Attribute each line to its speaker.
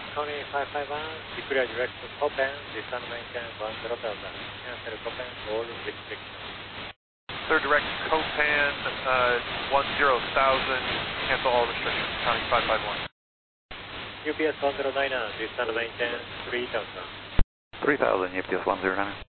Speaker 1: Tony 551, declare direct to Copan, descend maintain 10,000, cancel Copan, all restrictions.
Speaker 2: Third direct Copan, 10,000, cancel all restrictions, County 551.
Speaker 1: UPS 109, descend maintain 3,000.
Speaker 3: 3,000, UPS 109.